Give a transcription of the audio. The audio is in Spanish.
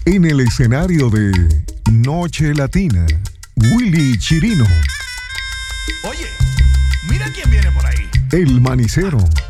En el escenario de Noche Latina, Willy Chirino, Oye, mira quién viene por ahí. El Manicero,